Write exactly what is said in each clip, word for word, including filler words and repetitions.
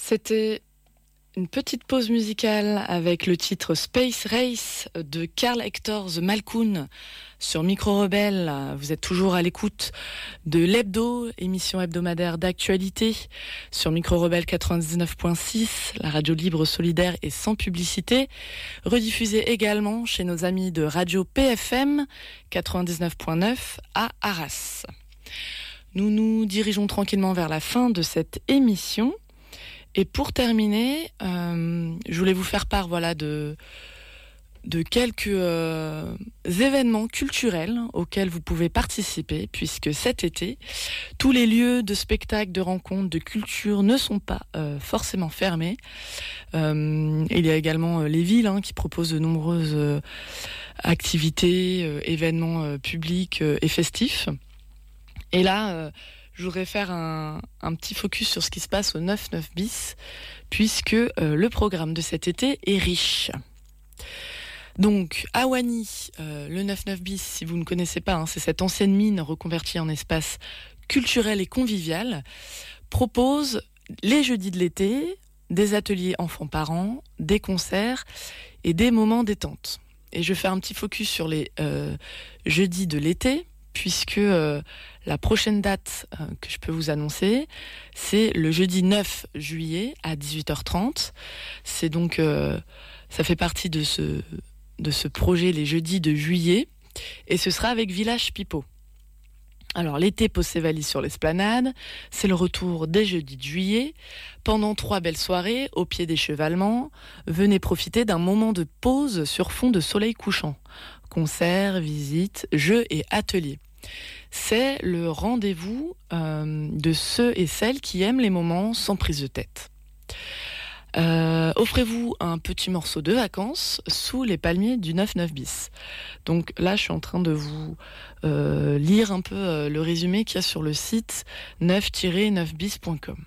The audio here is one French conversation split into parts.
C'était une petite pause musicale avec le titre Space Race de Karl Hector The Malkoun sur Micro Rebelle. Vous êtes toujours à l'écoute de l'Hebdo, émission hebdomadaire d'actualité sur Micro Rebelle quatre-vingt-dix-neuf point six, la radio libre, solidaire et sans publicité, rediffusée également chez nos amis de Radio P F M quatre-vingt-dix-neuf point neuf à Arras. Nous nous dirigeons tranquillement vers la fin de cette émission. Et pour terminer, euh, je voulais vous faire part voilà, de, de quelques euh, événements culturels auxquels vous pouvez participer, puisque cet été, tous les lieux de spectacles, de rencontres, de culture ne sont pas euh, forcément fermés. Euh, il y a également euh, les villes hein, qui proposent de nombreuses euh, activités, euh, événements euh, publics euh, et festifs. Et là... Euh, Je voudrais faire un, un petit focus sur ce qui se passe au neuf neuf bis, puisque euh, le programme de cet été est riche. Donc, à Wany, euh, le neuf neuf bis, si vous ne connaissez pas, hein, c'est cette ancienne mine reconvertie en espace culturel et convivial, propose les jeudis de l'été, des ateliers enfants-parents, des concerts et des moments détente. Et je vais faire un petit focus sur les euh, jeudis de l'été, puisque euh, la prochaine date euh, que je peux vous annoncer, c'est le jeudi neuf juillet à dix-huit heures trente. C'est donc, euh, ça fait partie de ce, de ce projet les jeudis de juillet, et ce sera avec Village Pipo. Alors l'été pose ses valises sur l'esplanade, c'est le retour des jeudis de juillet. Pendant trois belles soirées, au pied des chevalements, venez profiter d'un moment de pause sur fond de soleil couchant. Concerts, visites, jeux et ateliers. C'est le rendez-vous euh, de ceux et celles qui aiment les moments sans prise de tête. Euh, offrez-vous un petit morceau de vacances sous les palmiers du neuf neuf bis. Donc là, je suis en train de vous euh, lire un peu euh, le résumé qu'il y a sur le site neuf tiret neuf bis point com.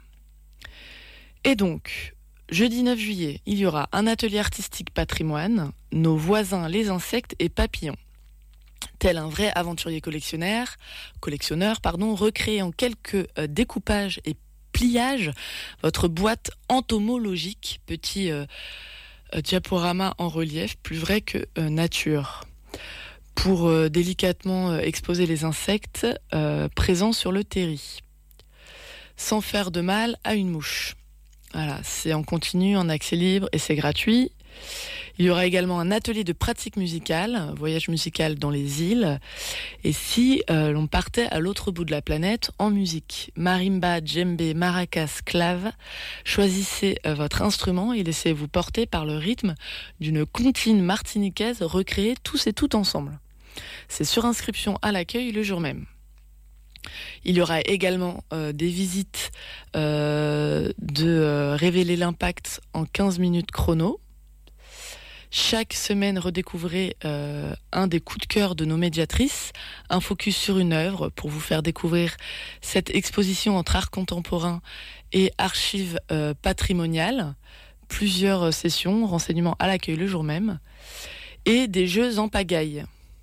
Et donc, jeudi neuf juillet, il y aura un atelier artistique patrimoine, nos voisins les insectes et papillons. Tel un vrai aventurier collectionneur, collectionneur pardon, recréez en quelques euh, découpages et pliages votre boîte entomologique, petit euh, euh, diaporama en relief, plus vrai que euh, nature, pour euh, délicatement euh, exposer les insectes euh, présents sur le terri, sans faire de mal à une mouche. Voilà, c'est en continu, en accès libre et c'est gratuit. Il y aura également un atelier de pratique musicale, un voyage musical dans les îles. Et si euh, l'on partait à l'autre bout de la planète en musique, marimba, djembé, maracas, clave, choisissez euh, votre instrument et laissez-vous porter par le rythme d'une comptine martiniquaise recréée tous et toutes ensemble. C'est sur inscription à l'accueil le jour même. Il y aura également euh, des visites euh, de euh, révéler l'impact en quinze minutes chrono. Chaque semaine, redécouvrez euh, un des coups de cœur de nos médiatrices, un focus sur une œuvre pour vous faire découvrir cette exposition entre art contemporain et archives euh, patrimoniales, plusieurs sessions, renseignements à l'accueil le jour même, et des jeux en pagaille.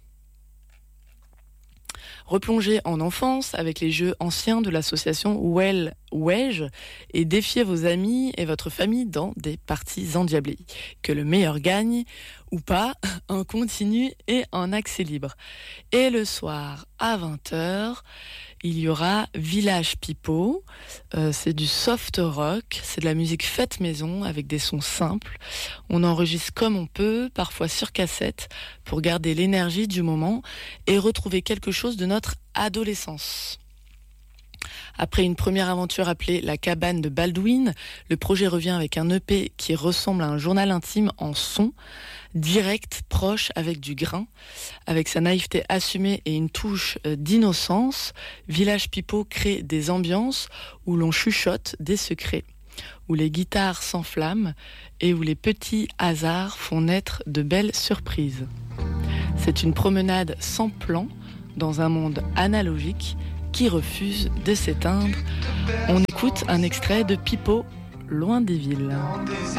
Replongez en enfance avec les jeux anciens de l'association Well Wedge et défiez vos amis et votre famille dans des parties endiablées. Que le meilleur gagne ou pas, en continu et en accès libre. Et le soir à vingt heures, il y aura Village Pipo. Euh, c'est du soft rock, c'est de la musique faite maison avec des sons simples. On enregistre comme on peut, parfois sur cassette, pour garder l'énergie du moment et retrouver quelque chose de notre adolescence. Après une première aventure appelée La cabane de Baldwin, le projet revient avec un E P qui ressemble à un journal intime en son, direct, proche, avec du grain. Avec sa naïveté assumée et une touche d'innocence, Village Pipo crée des ambiances où l'on chuchote des secrets, où les guitares s'enflamment et où les petits hasards font naître de belles surprises. C'est une promenade sans plan dans un monde analogique qui refuse de s'éteindre. On écoute un extrait de Pipo, Loin des villes.